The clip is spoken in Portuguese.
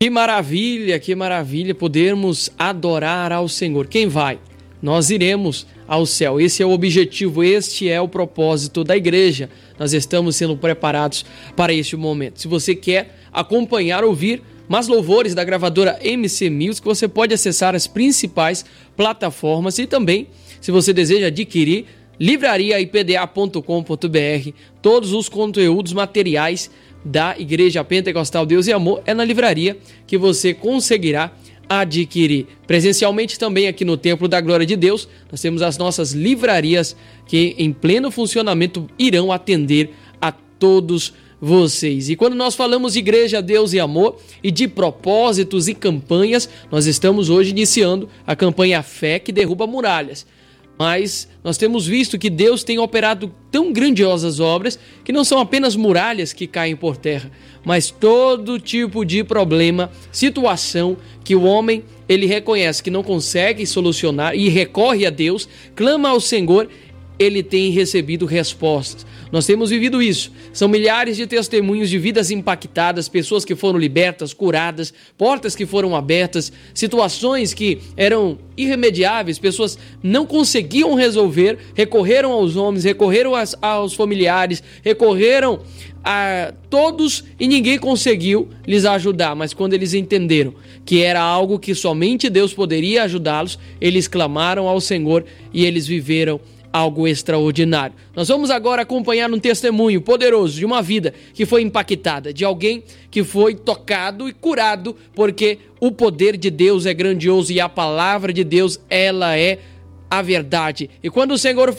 Que maravilha podermos adorar ao Senhor. Quem vai? Nós iremos ao céu. Esse é o objetivo, este é o propósito da igreja. Nós estamos sendo preparados para este momento. Se você quer acompanhar, ouvir mais louvores da gravadora MC Music, você pode acessar as principais plataformas e também, se você deseja adquirir, livrariaipda.com.br, todos os conteúdos materiais da Igreja Pentecostal Deus e Amor é na livraria que você conseguirá adquirir. Presencialmente também aqui no Templo da Glória de Deus, nós temos as nossas livrarias que em pleno funcionamento irão atender a todos vocês. E quando nós falamos de Igreja Deus e Amor e de propósitos e campanhas, nós estamos hoje iniciando a campanha Fé que Derruba Muralhas. Mas nós temos visto que Deus tem operado tão grandiosas obras que não são apenas muralhas que caem por terra, mas todo tipo de problema, situação que o homem ele reconhece que não consegue solucionar e recorre a Deus, clama ao Senhor, ele tem recebido respostas. Nós temos vivido isso. São milhares de testemunhos de vidas impactadas, pessoas que foram libertas, curadas, portas que foram abertas, situações que eram irremediáveis, pessoas não conseguiam resolver, recorreram aos homens, recorreram aos familiares, recorreram a todos e ninguém conseguiu lhes ajudar. Mas quando eles entenderam que era algo que somente Deus poderia ajudá-los, eles clamaram ao Senhor e eles viveram algo extraordinário. Nós vamos agora acompanhar um testemunho poderoso de uma vida que foi impactada, de alguém que foi tocado e curado, porque o poder de Deus é grandioso e a palavra de Deus, ela é a verdade. E quando o Senhor